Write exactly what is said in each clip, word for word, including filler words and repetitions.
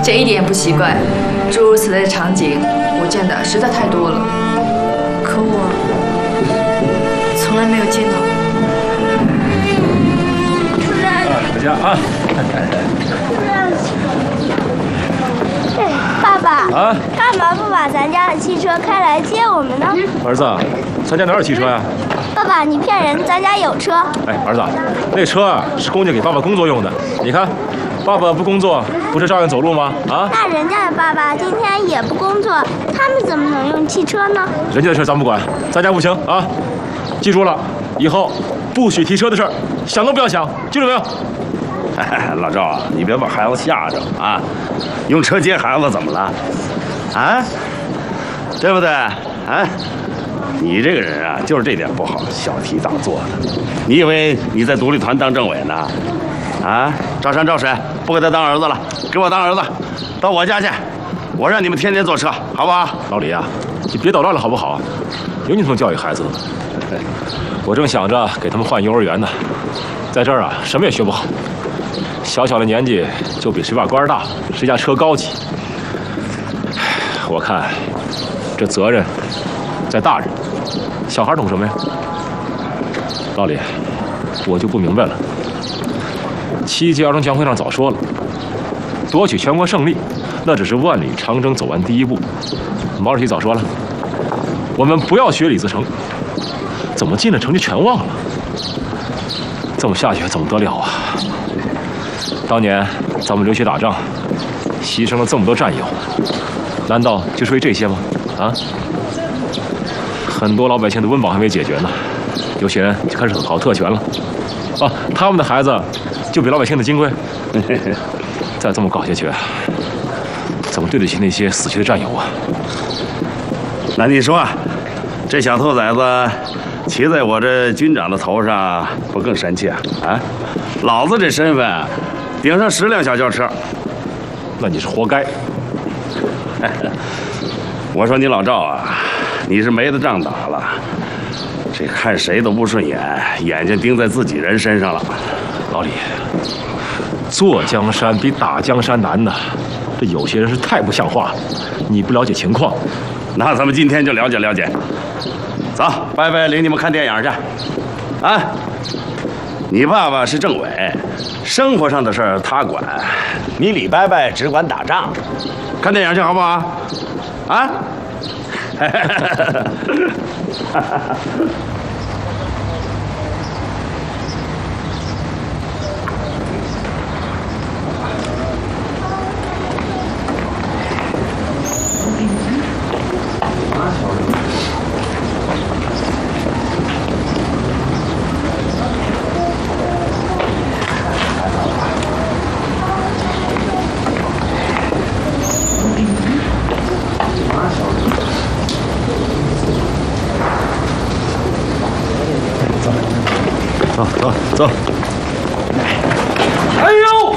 这一点也不奇怪，诸如此类的场景，我见的实在太多了。可我从来没有见到过。 主任， 回家啊！ 主任，爸爸啊， 干嘛不把咱家的汽车开来接我们呢？ 儿子，咱家哪有汽车呀？ 爸爸，你骗人，咱家有车。 哎，儿子，那车啊是公家给爸爸工作用的。你看，爸爸不工作，不是照样走路吗？啊？ 那人家的爸爸今天也不工作，他们怎么能用汽车呢？ 人家的事咱不管，咱家不行啊！记住了，以后不许提车的事儿，想都不要想，记住没有？ 老赵啊，你别把孩子吓着啊！用车接孩子怎么了？啊？对不对？啊？你这个人啊，就是这点不好，小题大做的。你以为你在独立团当政委呢？啊？赵山赵婶不给他当儿子了，给我当儿子，到我家去，我让你们天天坐车，好不好？ 老李啊，你别捣乱了好不好？有你这么教育孩子的吗？我正想着给他们换幼儿园呢，在这儿啊，什么也学不好。小小的年纪就比谁把官大，谁家车高级。我看这责任在大人，小孩懂什么呀？老李，我就不明白了。七届二中全会上早说了，夺取全国胜利，那只是万里长征走完第一步。毛主席早说了，我们不要学李自成，怎么进了城就全忘了？这么下去怎么得了啊？当年咱们流血打仗，牺牲了这么多战友，难道就是为这些吗？啊？很多老百姓的温饱还没解决呢，有些人就开始搞特权了。啊，他们的孩子就比老百姓的金贵。再这么搞下去，怎么对得起那些死去的战友啊？ 那你说，这小兔崽子骑在我这军长的头上，不更神气啊？啊，老子这身份，顶上十辆小轿车， 那你是活该。 我说你老赵啊，你是没得仗打了，这看谁都不顺眼，眼睛盯在自己人身上了。 老李，坐江山比打江山难呐，这有些人是太不像话了，你不了解情况。 那咱们今天就了解了解。走，伯伯领你们看电影去。啊，你爸爸是政委，生活上的事儿他管，你李伯伯只管打仗。看电影去好不好？啊？ 走走走！ 哎呦！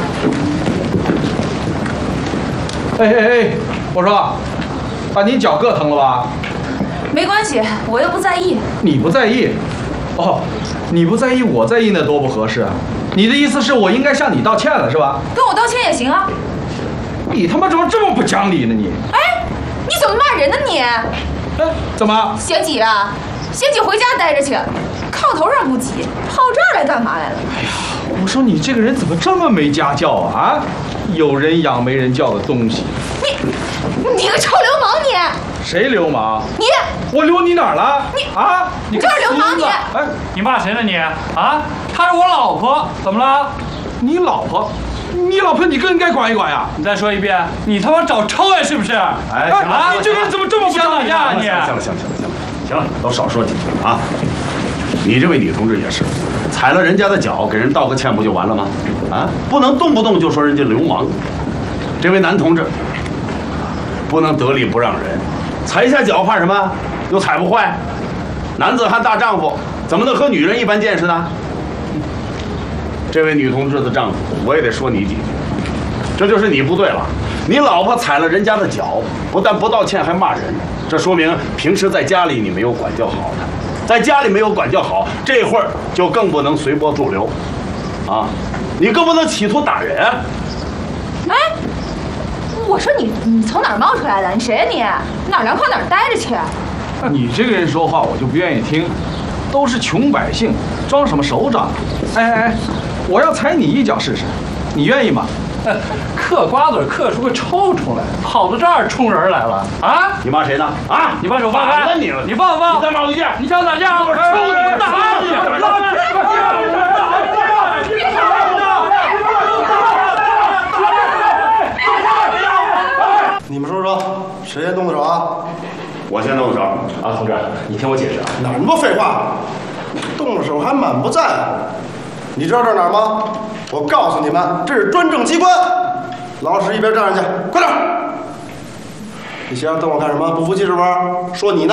哎哎哎，我说，把你脚硌疼了吧？ 没关系，我又不在意。 你不在意？哦，你不在意，我在意那多不合适啊！你的意思是我应该向你道歉了是吧？ 跟我道歉也行啊。 你他妈怎么这么不讲理呢你？ 哎，你怎么骂人呢你？ 哎，怎么？ 贤姐啊，贤姐回家待着去，炕头上不挤，跑这儿来干嘛来了？ 哎呀，我说你这个人怎么这么没家教啊？啊，有人养没人教的东西！ 你，你个臭流氓你！ 谁流氓？ 你！ 我流你哪儿了？ 你啊！你就是流氓你！ 哎， 你骂谁呢你？啊，她是我老婆，怎么了？ 你老婆？你老婆你更应该管一管呀！ 你再说一遍，你他妈找抽呀是不是？ 哎，行了，你这个人怎么这么不想打架啊你？ 行了行了行了行了行了，都少说几句啊！你这位女同志也是，踩了人家的脚，给人道个歉不就完了吗？啊，不能动不动就说人家流氓。这位男同志，不能得理不让人，踩一下脚怕什么？又踩不坏。男子汉大丈夫，怎么能和女人一般见识呢？这位女同志的丈夫，我也得说你几句，这就是你不对了。你老婆踩了人家的脚，不但不道歉，还骂人，这说明平时在家里你没有管教好她，在家里没有管教好，这会儿就更不能随波逐流，啊，你更不能企图打人。 哎， 我说你你从哪儿冒出来的？你谁呀你？哪儿凉快哪儿待着去。 你这个人说话我就不愿意听，都是穷百姓，装什么首长？哎哎，我要踩你一脚试试，你愿意吗？ 嗑瓜子嗑出个臭虫来，跑到这儿冲人来了啊！ 你骂谁呢？啊！ 你把手放开！ 你了， 你放放！ 你再骂我一遍！ 你想打架？我抽你！打你！ 你们说说，谁先动的手啊？ 我先动的手啊，同志，你听我解释啊。 哪那么多废话？动了手还满不在乎。你知道这儿哪儿吗？我告诉你们，这是专政机关。老史一边站上去，快点！你想瞪我干什么？不服气是不是？说你呢？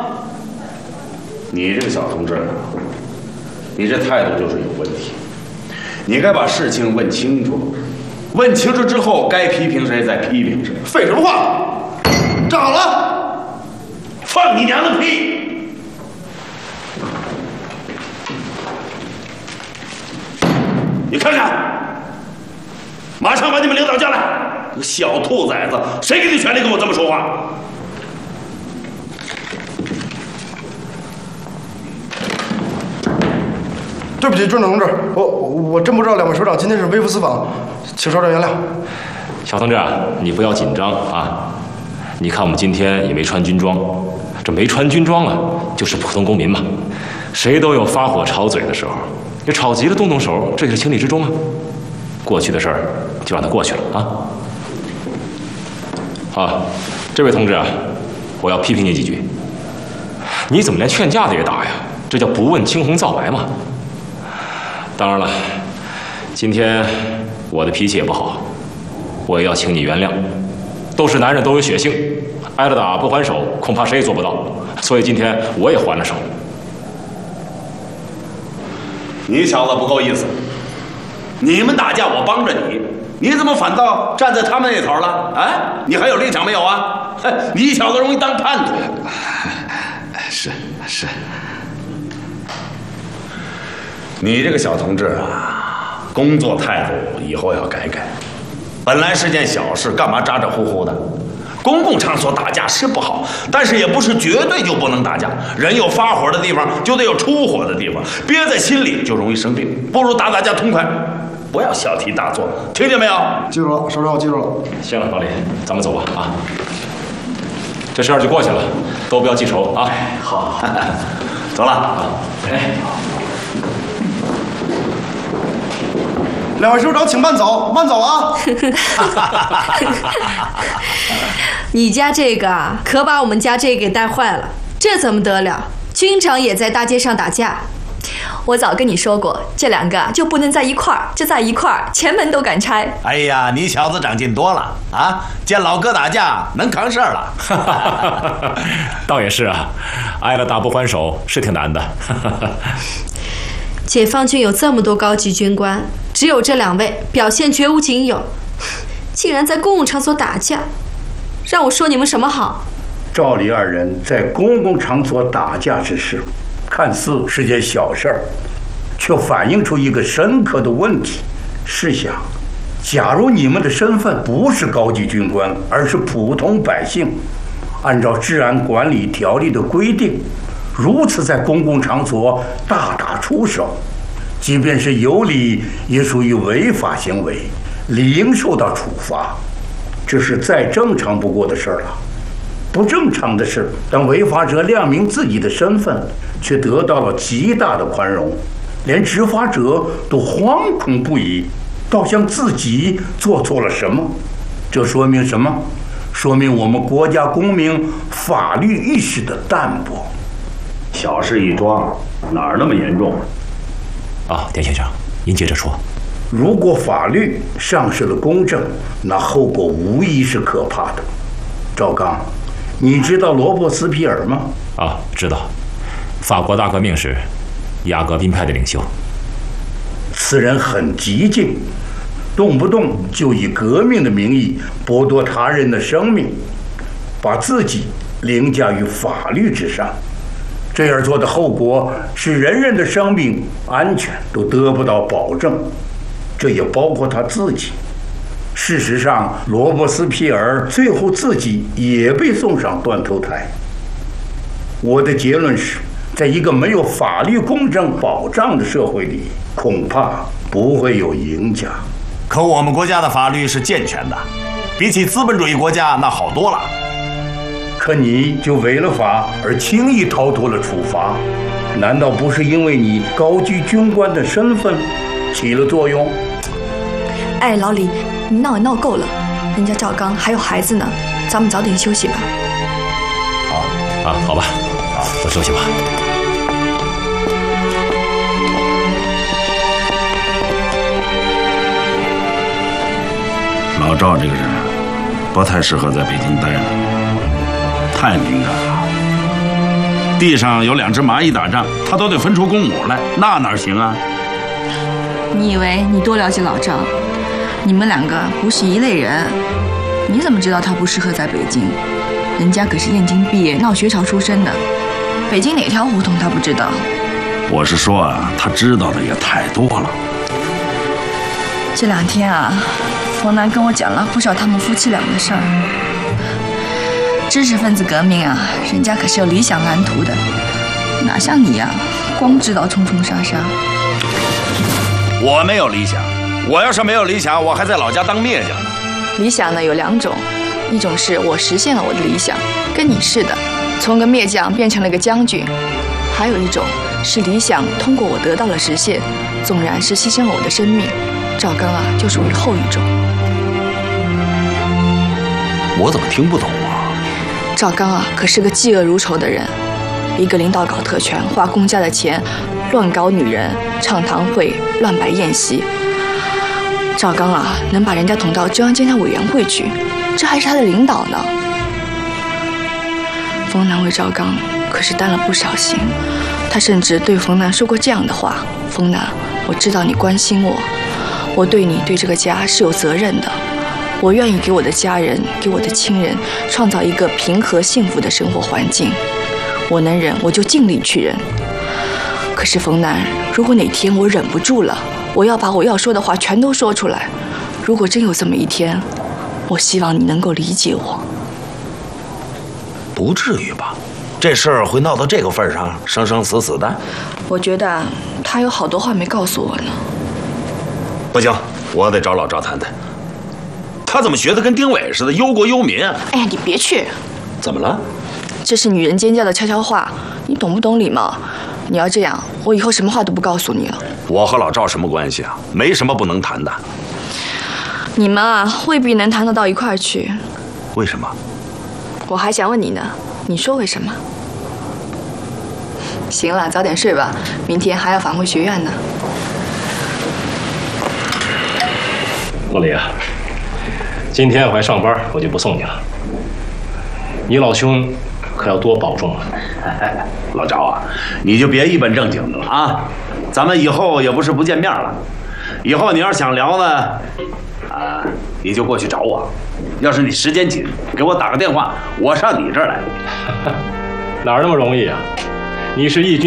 你这个小同志，你这态度就是有问题。你该把事情问清楚，问清楚之后，该批评谁再批评谁。 废什么话！站好了！ 放你娘的屁！你看看，马上把你们领导叫来！小兔崽子，谁给你权利跟我这么说话？ 对不起，专长同志，我我真不知道两位首长今天是微服私访，请首长原谅。 小同志啊，你不要紧张啊！你看我们今天也没穿军装，这没穿军装啊，就是普通公民嘛，谁都有发火吵嘴的时候，你吵急了动动手，这也是情理之中啊。过去的事儿就让它过去了啊。啊，这位同志啊，我要批评你几句。你怎么连劝架的也打呀？这叫不问青红皂白嘛。当然了，今天我的脾气也不好，我也要请你原谅。都是男人，都有血性，挨了打不还手，恐怕谁也做不到。所以今天我也还了手。 你小子不够意思，你们打架我帮着你，你怎么反倒站在他们那头了？啊，你还有立场没有啊？你小子容易当叛徒。 是是。 你这个小同志啊，工作态度以后要改改。本来是件小事，干嘛咋咋呼呼的？公共场所打架是不好，但是也不是绝对就不能打架。人有发火的地方，就得有出火的地方，憋在心里就容易生病。不如打打架痛快，不要小题大做，听见没有？ 记住了，首长，我记住了。 行了，老李，咱们走吧啊。这事儿就过去了，都不要记仇啊。 好，走了啊。 哎。 两位首长，请慢走，慢走啊！ 你家这个啊，可把我们家这个给带坏了，这怎么得了？军长也在大街上打架。 我早跟你说过，这两个就不能在一块儿，这在一块儿，前门都敢拆。 哎呀，你小子长进多了啊！见老哥打架能扛事儿了。 倒也是啊，挨了打不还手是挺难的。 解放军有这么多高级军官，只有这两位表现绝无仅有，竟然在公共场所打架，让我说你们什么好？ 赵李二人在公共场所打架之事，看似是件小事儿，却反映出一个深刻的问题。试想，假如你们的身份不是高级军官，而是普通百姓，按照治安管理条例的规定，如此在公共场所大打出手，即便是有理，也属于违法行为，理应受到处罚。这是再正常不过的事儿了。不正常的是，当违法者亮明自己的身份，却得到了极大的宽容，连执法者都惶恐不已，倒像自己做错了什么。这说明什么？说明我们国家公民法律意识的淡薄。 小事一桩，哪儿那么严重啊？田先生，您接着说。 如果法律丧失了公正，那后果无疑是可怕的。赵刚，你知道罗伯斯皮尔吗？ 啊，知道。法国大革命时，雅各宾派的领袖。 此人很激进，动不动就以革命的名义剥夺他人的生命，把自己凌驾于法律之上。这样做的后果是人人的生命安全都得不到保证，这也包括他自己。 事实上，罗伯斯皮尔最后自己也被送上断头台。我的结论是，在一个没有法律公正保障的社会里，恐怕不会有赢家。 可我们国家的法律是健全的，比起资本主义国家那好多了。 可你就违了法而轻易逃脱了处罚，难道不是因为你高居军官的身份起了作用？ 哎，老李，你闹也闹够了，人家赵刚还有孩子呢，咱们早点休息吧。 好啊，好吧，好，都休息吧。 老赵这个人不太适合在北京待了，太敏感了。地上有两只蚂蚁打仗，他都得分出公母来，那哪行啊？ 你以为你多了解老赵？你们两个不是一类人。你怎么知道他不适合在北京？人家可是燕京毕业，闹学潮出身的，北京哪条胡同他不知道？ 我是说啊，他知道的也太多了。 这两天啊，冯楠跟我讲了不少他们夫妻俩的事儿。知识分子革命啊，人家可是有理想蓝图的，哪像你呀、啊，光知道冲冲杀杀。 我没有理想，我要是没有理想，我还在老家当篾匠呢。 理想呢有两种，一种是我实现了我的理想，跟你似的，从个篾匠变成了个将军；还有一种是理想通过我得到了实现，纵然是牺牲了我的生命。赵刚啊，就属于后一种。 我怎么听不懂啊？ 赵刚啊，可是个嫉恶如仇的人，一个领导搞特权，花公家的钱，乱搞女人，唱堂会，乱摆宴席。赵刚啊，能把人家捅到中央监察委员会去，这还是他的领导呢。冯楠为赵刚可是担了不少心，他甚至对冯楠说过这样的话：冯楠，我知道你关心我，我对你对这个家是有责任的，我愿意给我的家人给我的亲人创造一个平和幸福的生活环境，我能忍我就尽力去忍。可是冯楠，如果哪天我忍不住了，我要把我要说的话全都说出来，如果真有这么一天，我希望你能够理解我。 不至于吧？这事儿会闹到这个份上，生生死死的？ 我觉得他有好多话没告诉我呢。 不行，我得找老赵谈谈。他怎么学得跟丁伟似的，忧国忧民啊？ 哎呀，你别去！ 怎么了？ 这是女人间家的悄悄话，你懂不懂礼貌？你要这样，我以后什么话都不告诉你了。 我和老赵什么关系啊？没什么不能谈的。 你们啊，未必能谈得到一块儿去。 为什么？ 我还想问你呢，你说为什么？行了，早点睡吧，明天还要返回学院呢。 老李啊，今天我还上班，我就不送你了。你老兄可要多保重啊！ 老赵啊，你就别一本正经的了啊！咱们以后也不是不见面了，以后你要是想聊呢，啊，你就过去找我。要是你时间紧，给我打个电话，我上你这儿来。 哪儿那么容易啊？你是义军。